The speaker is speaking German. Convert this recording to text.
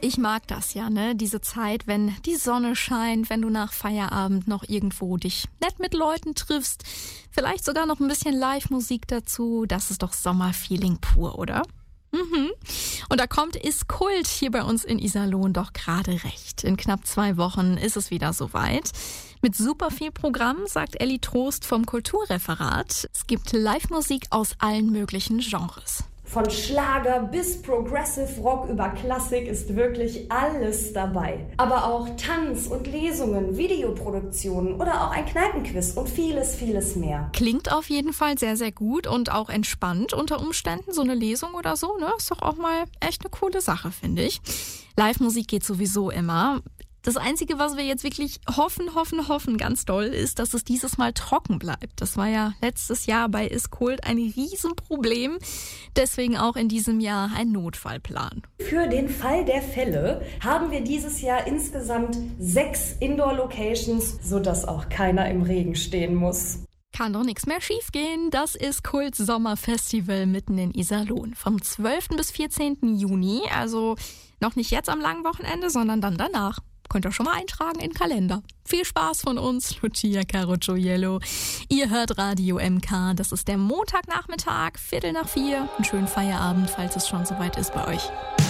ich mag das ja, ne? Diese Zeit, wenn die Sonne scheint, wenn du nach Feierabend noch irgendwo dich nett mit Leuten triffst. Vielleicht sogar noch ein bisschen Live-Musik dazu. Das ist doch Sommerfeeling pur, oder? Und da kommt Ist Kult hier bei uns in Iserlohn doch gerade recht. In knapp 2 Wochen ist es wieder soweit. Mit super viel Programm, sagt Elli Trost vom Kulturreferat. Es gibt Live-Musik aus allen möglichen Genres. Von Schlager bis Progressive Rock über Klassik ist wirklich alles dabei. Aber auch Tanz und Lesungen, Videoproduktionen oder auch ein Kneipenquiz und vieles, vieles mehr. Klingt auf jeden Fall sehr, sehr gut und auch entspannt unter Umständen. So eine Lesung oder so, ne? Ist doch auch mal echt eine coole Sache, finde ich. Live-Musik geht sowieso immer. Das Einzige, was wir jetzt wirklich hoffen ganz doll, ist, dass es dieses Mal trocken bleibt. Das war ja letztes Jahr bei Ist Kult ein Riesenproblem. Deswegen auch in diesem Jahr ein Notfallplan. Für den Fall der Fälle haben wir dieses Jahr insgesamt 6 Indoor-Locations, sodass auch keiner im Regen stehen muss. Kann doch nichts mehr schiefgehen. Das Ist Kult Sommerfestival mitten in Iserlohn. Vom 12. bis 14. Juni, also noch nicht jetzt am langen Wochenende, sondern dann danach. Könnt ihr schon mal eintragen in den Kalender. Viel Spaß von uns, Lucia Carocciollo. Ihr hört Radio MK. Das ist der Montagnachmittag, 3:45. Einen schönen Feierabend, falls es schon soweit ist bei euch.